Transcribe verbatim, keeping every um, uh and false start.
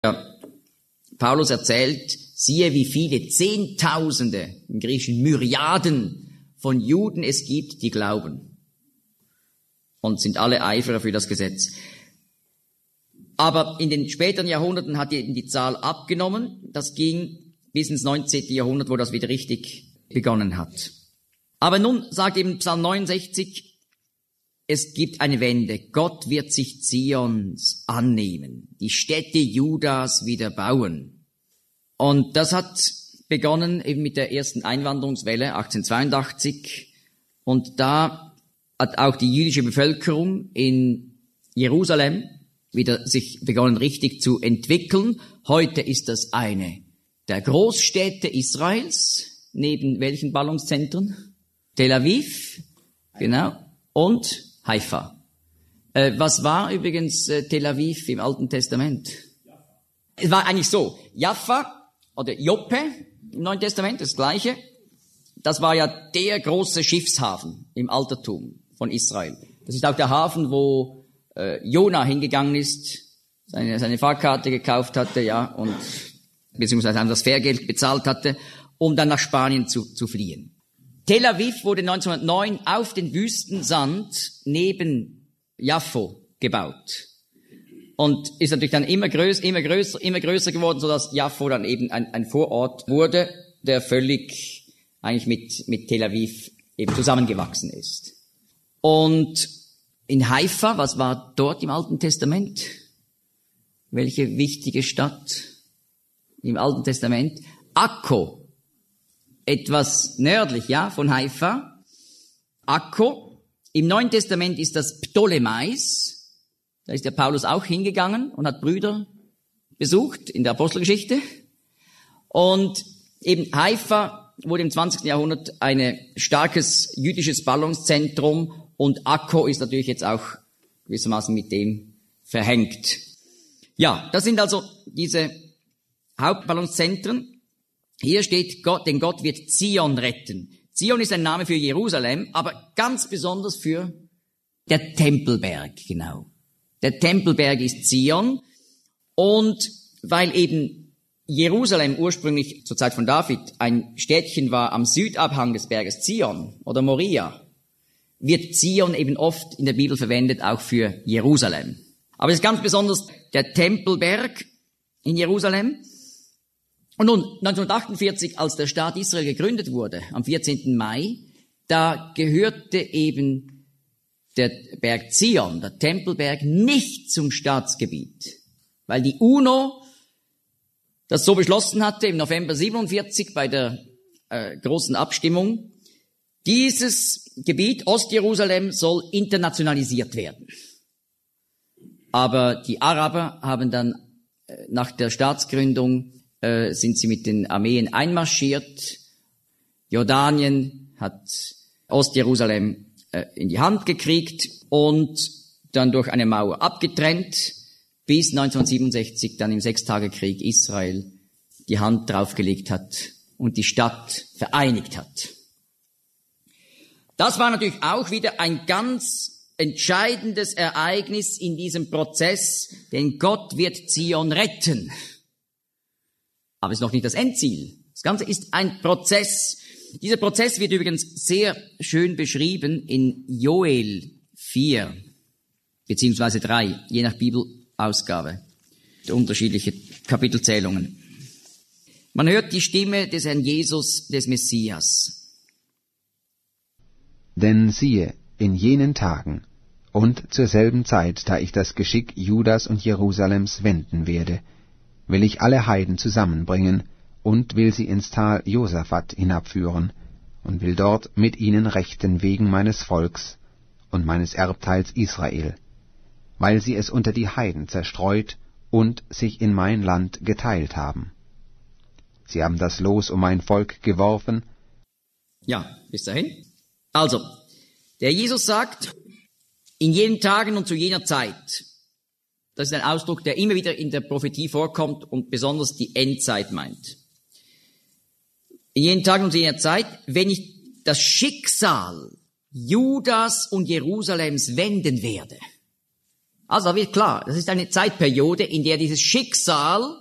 Ja, Paulus erzählt, siehe, wie viele Zehntausende, im Griechischen Myriaden von Juden es gibt, die glauben. Und sind alle Eiferer für das Gesetz. Aber in den späteren Jahrhunderten hat eben die Zahl abgenommen. Das ging bis ins neunzehnten Jahrhundert, wo das wieder richtig begonnen hat. Aber nun sagt eben Psalm neunundsechzig, es gibt eine Wende. Gott wird sich Zions annehmen, die Städte Judas wieder bauen. Und das hat begonnen eben mit der ersten Einwanderungswelle achtzehnhundertzweiundachtzig. Und da hat auch die jüdische Bevölkerung in Jerusalem wieder sich begonnen richtig zu entwickeln. Heute ist das eine der Großstädte Israels, neben welchen Ballungszentren? Tel Aviv, genau, und Haifa. Äh, was war übrigens äh, Tel Aviv im Alten Testament? Jaffa. Es war eigentlich so, Jaffa oder Joppe im Neuen Testament, das Gleiche. Das war ja der große Schiffshafen im Altertum von Israel. Das ist auch der Hafen, wo äh, Jona hingegangen ist, seine, seine Fahrkarte gekauft hatte, ja, und beziehungsweise das Fährgeld bezahlt hatte, um dann nach Spanien zu, zu fliehen. Tel Aviv wurde neunzehnhundertneun auf den Wüstensand neben Jaffo gebaut. Und ist natürlich dann immer größer, immer größer, immer größer geworden, sodass Jaffo dann eben ein, ein Vorort wurde, der völlig eigentlich mit, mit Tel Aviv eben zusammengewachsen ist. Und in Haifa, was war dort im Alten Testament? Welche wichtige Stadt im Alten Testament? Akko. Etwas nördlich, ja, von Haifa. Akko. Im Neuen Testament ist das Ptolemais. Da ist der Paulus auch hingegangen und hat Brüder besucht in der Apostelgeschichte. Und eben Haifa wurde im zwanzigsten Jahrhundert ein starkes jüdisches Ballungszentrum und Akko ist natürlich jetzt auch gewissermaßen mit dem verhängt. Ja, das sind also diese Hauptballungszentren. Hier steht Gott, denn Gott wird Zion retten. Zion ist ein Name für Jerusalem, aber ganz besonders für der Tempelberg, genau. Der Tempelberg ist Zion und weil eben Jerusalem ursprünglich zur Zeit von David ein Städtchen war am Südabhang des Berges Zion oder Moria, wird Zion eben oft in der Bibel verwendet, auch für Jerusalem. Aber es ist ganz besonders der Tempelberg in Jerusalem. Und nun, neunzehnhundertachtundvierzig, als der Staat Israel gegründet wurde, am vierzehnten Mai, da gehörte eben der Berg Zion, der Tempelberg, nicht zum Staatsgebiet, weil die UNO das so beschlossen hatte im November siebenundvierzig bei der äh, großen Abstimmung. Dieses Gebiet, Ostjerusalem, soll internationalisiert werden. Aber die Araber haben dann äh, nach der Staatsgründung äh, sind sie mit den Armeen einmarschiert. Jordanien hat Ostjerusalem äh, in die Hand gekriegt und dann durch eine Mauer abgetrennt, bis neunzehnhundertsiebenundsechzig dann im Sechstagekrieg Israel die Hand draufgelegt hat und die Stadt vereinigt hat. Das war natürlich auch wieder ein ganz entscheidendes Ereignis in diesem Prozess, denn Gott wird Zion retten. Aber es ist noch nicht das Endziel. Das Ganze ist ein Prozess. Dieser Prozess wird übrigens sehr schön beschrieben in Joel vier, beziehungsweise drei, je nach Bibelausgabe, unterschiedliche Kapitelzählungen. Man hört die Stimme des Herrn Jesus, des Messias. Denn siehe, in jenen Tagen und zur selben Zeit, da ich das Geschick Judas und Jerusalems wenden werde, will ich alle Heiden zusammenbringen und will sie ins Tal Josaphat hinabführen und will dort mit ihnen rechten wegen meines Volks und meines Erbteils Israel, weil sie es unter die Heiden zerstreut und sich in mein Land geteilt haben. Sie haben das Los um mein Volk geworfen. Ja, bis dahin. Also, der Jesus sagt, in jenen Tagen und zu jener Zeit, das ist ein Ausdruck, der immer wieder in der Prophetie vorkommt und besonders die Endzeit meint. In jenen Tagen und zu jener Zeit, wenn ich das Schicksal Judas und Jerusalems wenden werde. Also wird klar, das ist eine Zeitperiode, in der dieses Schicksal